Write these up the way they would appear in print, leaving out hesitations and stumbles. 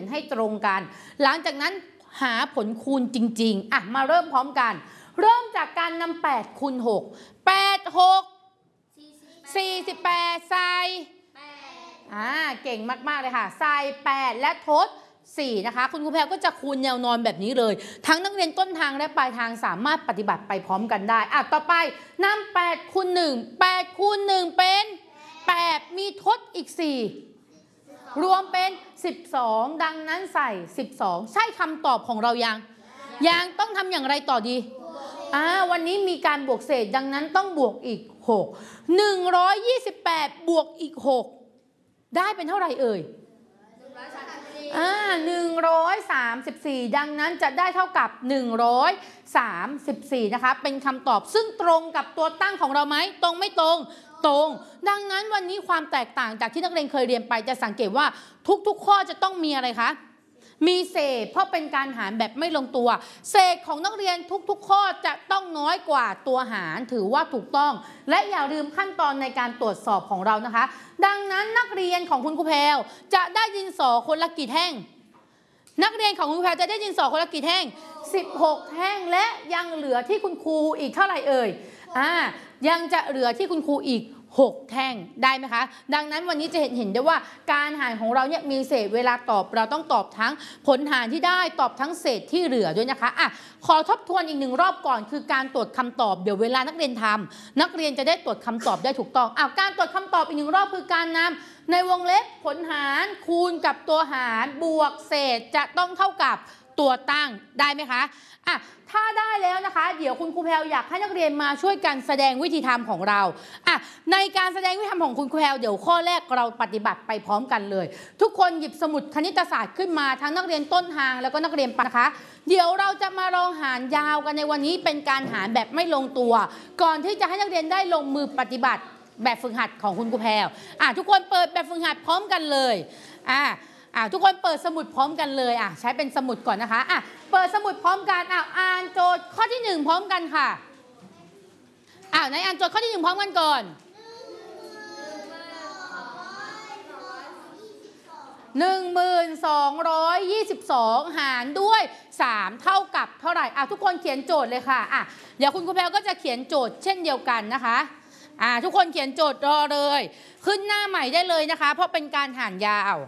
ให้ตรงกันหลังจากนั้นหาผลคูณจริงๆอ่ะมาเริ่มพร้อมกันเริ่มจากการนำ8คูณ6 8 6 48ใส่เก่งมากๆเลยค่ะใส่8และทด4นะคะคุณครูแพรก็จะคูณแนวนอนแบบนี้เลยทั้งนักเรียนต้นทางและปลายทางสามารถปฏิบัติไปพร้อมกันได้ต่อไปนำ8คูณ1 8คูณ1เป็น8มีทดอีก4รวมเป็น12ดังนั้นใส่12ใช่คำตอบของเรายังต้องทำอย่างไรต่อดีวันนี้มีการบวกเศษดังนั้นต้องบวกอีก6 128บวกอีก6ได้เป็นเท่าไหร่เอ่ย134ดังนั้นจะได้เท่ากับ134นะคะเป็นคำตอบซึ่งตรงกับตัวตั้งของเราไหมตรงไม่ตรงดังนั้นวันนี้ความแตกต่างจากที่นักเรียนเคยเรียนไปจะสังเกตว่าทุกข้อจะต้องมีอะไรคะมีเศษเพราะเป็นการหารแบบไม่ลงตัวเศษของนักเรียนทุกข้อจะต้องน้อยกว่าตัวหารถือว่าถูกต้องและอย่าลืมขั้นตอนในการตรวจสอบของเรานะคะดังนั้นนักเรียนของคุณครูแพรวจะได้ดินสอคนละกี่แท่งนักเรียนของคุณครูแพรวจะได้ดินสอคนละกี่แท่ง16แท่งและยังเหลือที่คุณครูอีกเท่าไหร่เอ่ยยังจะเหลือที่คุณครูอีก6แท่งได้ไหมคะดังนั้นวันนี้จะเห็นได้ว่าการหารของเราเนี่ยมีเศษเวลาตอบเราต้องตอบทั้งผลหารที่ได้ตอบทั้งเศษที่เหลือด้วยนะคะขอทบทวนอีก1รอบก่อนคือการตรวจคำตอบเดี๋ยวเวลานักเรียนทำนักเรียนจะได้ตรวจคำตอบได้ถูกต้องการตรวจคำตอบอีก1รอบคือการนำในวงเล็บผลหารคูณกับตัวหารบวกเศษจะต้องเท่ากับตัวตั้งได้ไหมคะถ้าได้แล้วนะคะเดี๋ยวคุณครูแพรวอยากให้นักเรียนมาช่วยกันแสดงวิธีทำของเราในการแสดงวิธีทำของคุณครูแพรวเดี๋ยวข้อแรกเราปฏิบัติไปพร้อมกันเลยทุกคนหยิบสมุดคณิตศาสตร์ขึ้นมาทั้งนักเรียนต้นทางแล้วก็นักเรียนปลายนะคะเดี๋ยวเราจะมาลองหารยาวกันในวันนี้เป็นการหารแบบไม่ลงตัวก่อนที่จะให้นักเรียนได้ลงมือปฏิบัติแบบฝึกหัดของคุณครูแพรวทุกคนเปิดแบบฝึกหัดพร้อมกันเลยทุกคนเปิดสมุดพร้อมกันเลยใช้เป็นสมุดก่อนนะคะเปิดสมุดพร้อมกันอ่านโจทย์ข้อที่1พร้อมกันค่ะไหนอ่านโจทย์ข้อที่1พร้อมกันก่อน1222หารด้วย3เท่ากับเท่าไหร่ทุกคนเขียนโจทย์เลยค่ะเดี๋ยวคุณครูแพรก็จะเขียนโจทย์เช่นเดียวกันนะคะทุกคนเขียนโจทย์รอเลยขึ้นหน้าใหม่ได้เลยนะคะเพราะเป็นการหารยาว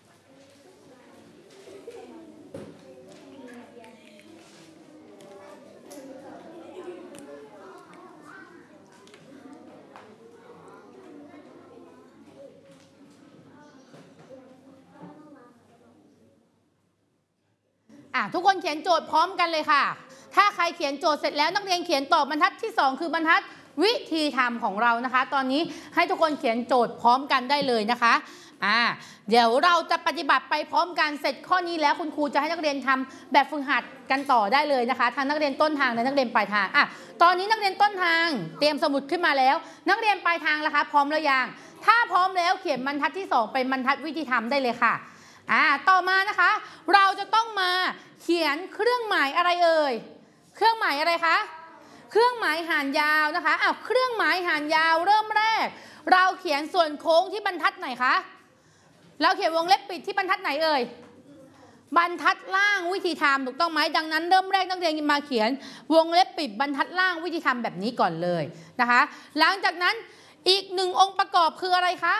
ทุกคนเขียนโจทย์พร้อมกันเลยค่ะถ้าใครเขียนโจทย์เสร็จแล้วนักเรียนเขียนตอบบรรทัดที่2คือบรรทัดวิธีทำของเรานะคะตอนนี้ให้ทุกคนเขียนโจทย์พร้อมกันได้เลยนะคะเดี๋ยวเราจะปฏิบัติไปพร้อมกันเสร็จข้อนี้แล้วคุณครูจะให้นักเรียนทำแบบฝึกหัดกันต่อได้เลยนะคะทั้งนักเรียนต้นทางและนักเรียนปลายทางตอนนี้นักเรียนต้นทางเตรียมสมุดขึ้นมาแล้วนักเรียนปลายทางล่ะคะพร้อมหรือยังถ้าพร้อมแล้วเขียนบรรทัดที่2เป็นบรรทัดวิธีทำได้เลยค่ะต่อมานะคะเราจะต้องมาเขียนเครื่องหมายอะไรเอ่ยเครื่องหมายอะไรคะเครื่องหมายหารยาวนะคะเครื่องหมายหารยาวเริ่มแรกเราเขียนส่วนโค้งที่บรรทัดไหนคะเราเขียนวงเล็บปิดที่บรรทัดไหนเอ่ยบรรทัดล่างวิธีทำถูกต้องไหมดังนั้นเริ่มแรกนักเรียนมาเขียนวงเล็บปิดบรรทัดล่างวิธีทำแบบนี้ก่อนเลยนะคะหลังจากนั้นอีก1องค์ประกอบคืออะไรคะ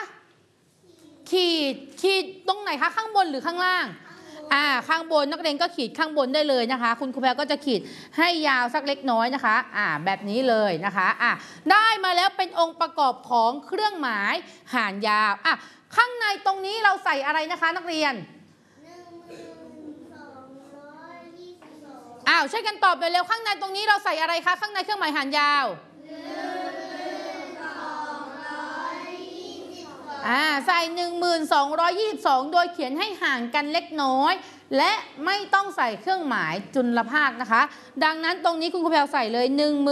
ขีดตรงไหนคะข้างบนหรือข้างล่างข้างบนนักเรียนก็ขีดข้างบนได้เลยนะคะคุณครูแพรก็จะขีดให้ยาวสักเล็กน้อยนะคะแบบนี้เลยนะคะได้มาแล้วเป็นองค์ประกอบของเครื่องหมายหารยาวข้างในตรงนี้เราใส่อะไรนะคะนักเรียนช่วยกันตอบเร็วๆข้างในตรงนี้เราใส่อะไรคะข้างในเครื่องหมายหารยาวใส่1222โดยเขียนให้ห่างกันเล็กน้อยและไม่ต้องใส่เครื่องหมายจุลภาคนะคะดังนั้นตรงนี้คุณครูแพรใส่เลย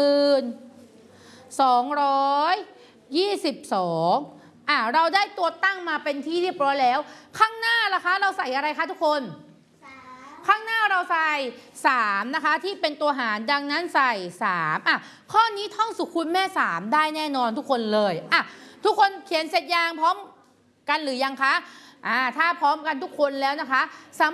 1222เราได้ตัวตั้งมาเป็นที่เรียบร้อยแล้วข้างหน้าล่ะคะเราใส่อะไรคะทุกคนข้างหน้าเราใส่3นะคะที่เป็นตัวหารดังนั้นใส่3ข้อนี้ท่องสุขุมแม่3ได้แน่นอนทุกคนเลยทุกคนเขียนเสร็จยังพร้อมกันหรือยังคะถ้าพร้อมกันทุกคนแล้วนะคะ